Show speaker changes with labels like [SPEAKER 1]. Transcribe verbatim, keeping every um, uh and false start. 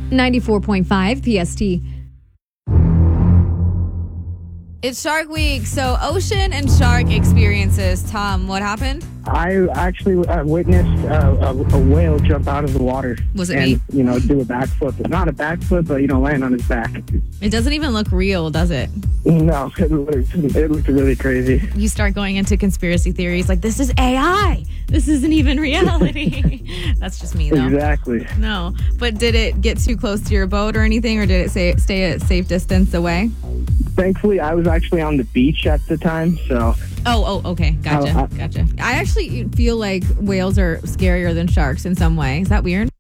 [SPEAKER 1] ninety-four point five P S T. It's Shark Week, so ocean and shark experiences. Tom, what happened?
[SPEAKER 2] I actually uh, witnessed uh, a, a whale jump out of the water.
[SPEAKER 1] Was it
[SPEAKER 2] and,
[SPEAKER 1] me?
[SPEAKER 2] you know, do a backflip. Not a backflip, but, you know, land on his back.
[SPEAKER 1] It doesn't even look real, does it?
[SPEAKER 2] No, it looked, it looked really crazy.
[SPEAKER 1] You start going into conspiracy theories like, this is A I. This isn't even reality. That's just me, though.
[SPEAKER 2] Exactly.
[SPEAKER 1] No. But did it get too close to your boat or anything, or did it say, stay a safe distance away?
[SPEAKER 2] Thankfully, I was actually on the beach at the time, so...
[SPEAKER 1] Oh, oh, okay. Gotcha.
[SPEAKER 2] I, I,
[SPEAKER 1] gotcha. I actually feel like whales are scarier than sharks in some way. Is that weird?